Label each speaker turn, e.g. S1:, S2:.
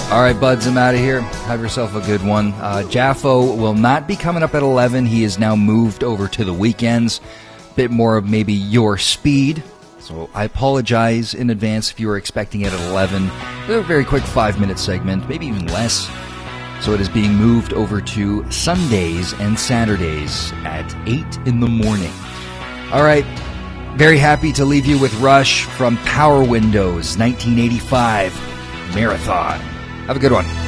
S1: All right, buds, I'm out of here. Have yourself a good one. Jaffo will not be coming up at 11. He is now moved over to the weekends. Bit more of maybe your speed. So I apologize in advance if you were expecting it at 11. A very quick 5-minute segment, maybe even less. So it is being moved over to Sundays and Saturdays at 8 in the morning. All right. Very happy to leave you with Rush from Power Windows 1985 Marathon. Have a good one.